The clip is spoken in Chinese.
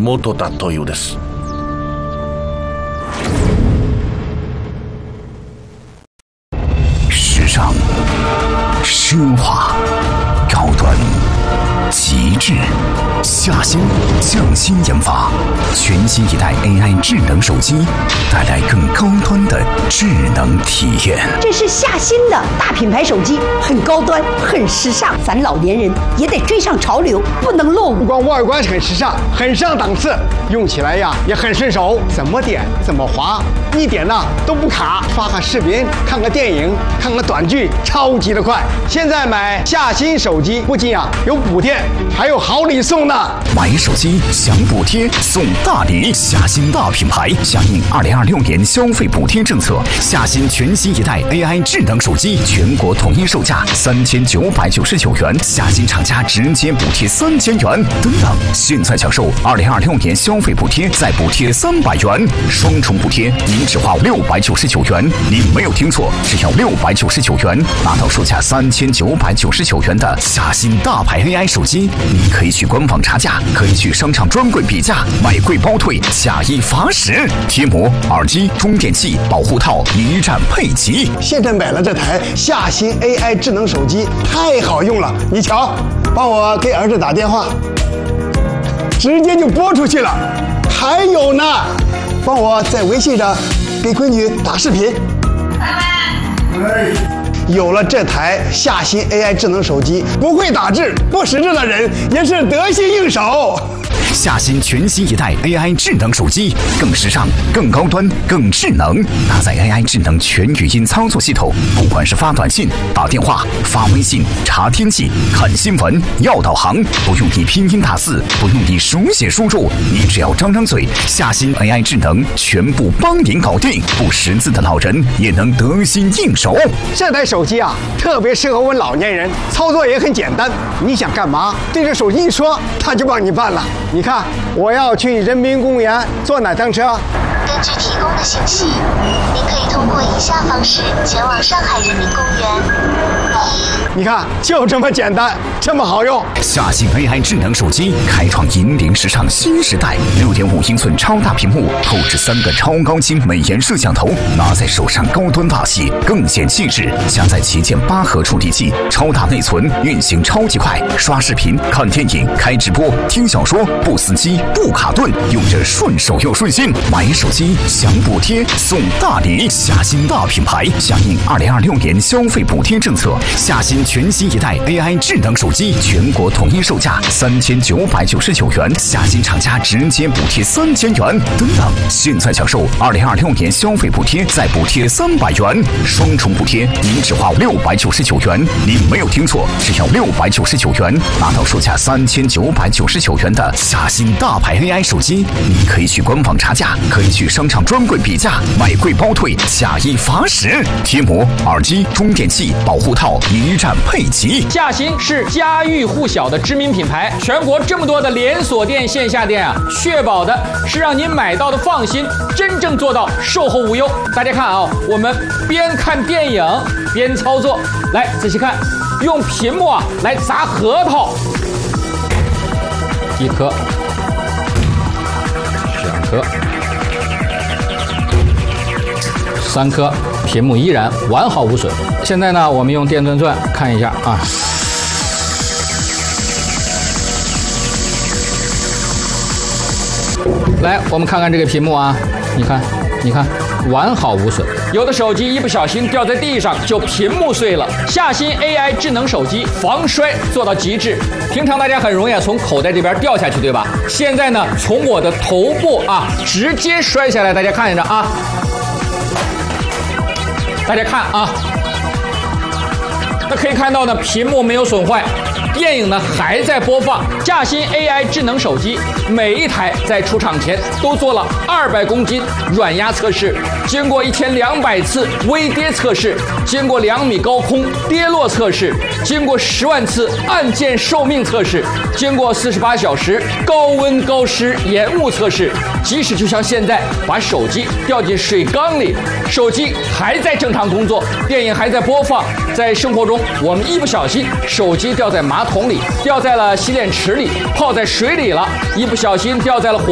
元だというです。 时尚、奢华、高端、极致，夏新匠心研发全新一代 AI 智能手机，带来更高端的智能体验。 这是夏新的大品牌手机，很高端，很时尚，咱老年人也得追上潮流，不能落伍。 不光外观很时尚，很上档次，用起来呀也很顺手，怎么点怎么滑，一点呢都不卡。发个视频，看个电影，看个短剧，超级的快。现在买夏新手机，不仅有补贴，还有好礼送呢。 买手机享补贴送大礼，夏新大品牌响应2026年消费补贴政策，夏新全新一代 AI 智能手机全国统一售价3999元，夏新厂家直接补贴3000元等等。现在享受2026年消费补贴，再补贴300元，双重补贴，您只花699元。您没有听错，只要699元，拿到售价3999元的夏新大牌 AI 手机。你可以去官网查价，可以去商场专柜比价，买贵包退，假一罚10。贴膜、耳机、充电器、保护套一站配齐。 现在买了这台夏新 AI 智能手机，太好用了。你瞧，帮我给儿子打电话，直接就拨出去了。还有呢，帮我在微信上给闺女打视频。有了这台夏新 AI 智能手机，不会打字、不识字的人也是得心应手。 夏新全新一代 AI 智能手机，更时尚、更高端、更智能，搭载 AI 智能全语音操作系统，不管是发短信、打电话、发微信、查天气、看新闻、要导航，不用你拼音打字，不用你手写输入，你只要张张嘴，夏新 AI 智能全部帮您搞定，不识字的老人也能得心应手。 这台手机特别适合我们老年人，操作也很简单。你想干嘛，对着手机一说，它就帮你办了。你看，我要去人民公园坐哪趟车？ 根据提供的信息，您可以通过以下方式前往上海人民公园。 你看，就这么简单，这么好用。 夏新 AI 智能手机开创引领时尚新时代，6.5英寸超大屏幕，后置3个超高清美颜摄像头，拿在手上高端大气，更显气质。加载旗舰8核处理器，超大内存，运行超级快，刷视频、看电影、开直播、听小说，不死机、不卡顿，用着顺手又顺心。买手机享补贴送大礼，夏新大品牌响应2026年消费补贴政策，夏新全新一代 AI 智能手机全国统一售价3999元，夏新厂家直接补贴3000元等等。现在享受2026年消费补贴，再补贴300元，双重补贴，您只花699元。您没有听错，只要699元，拿到售价3999元的夏新大牌 AI 手机。你可以去官网查价，可以去商场专柜比价，买贵包退，假一罚10。贴膜、耳机、充电器、保护套一站配齐。 夏新是家喻户晓的知名品牌，全国这么多的连锁店、线下店确保的是让您买到的放心，真正做到售后无忧。大家看我们边看电影边操作，来仔细看，用屏幕来砸核桃，1颗、2颗、3颗，屏幕依然完好无损。现在呢，我们用电钻钻看一下来，我们看看这个屏幕你看，完好无损。有的手机一不小心掉在地上就屏幕碎了。夏新 AI 智能手机防摔做到极致。平常大家很容易从口袋这边掉下去，对吧？现在呢，从我的头部直接摔下来，大家看着大家看那可以看到呢，屏幕没有损坏，电影呢还在播放。夏新 AI 智能手机每一台在出厂前都做了200公斤软压测试，经过1200次微跌测试，经过2米高空跌落测试，经过10万次按键寿命测试，经过48小时高温高湿延误测试。即使就像现在把手机掉进水缸里，手机还在正常工作，电影还在播放。在生活中，我们一不小心手机掉在马桶里，掉在了洗脸池里，泡在水里了，一不小心掉在了火